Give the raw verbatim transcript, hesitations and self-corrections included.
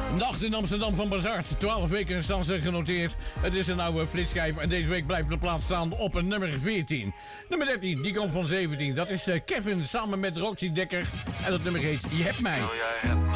Nacht in Amsterdam van Bazart. twaalf weken in stand genoteerd. Het is een oude flitsschijf en deze week blijft de plaats staan op een nummer veertien. Nummer dertien, die komt van zeventien. Dat is Kevin samen met Roxy Dekker. En dat nummer heet Je hebt mij. Oh, jij hebt mij.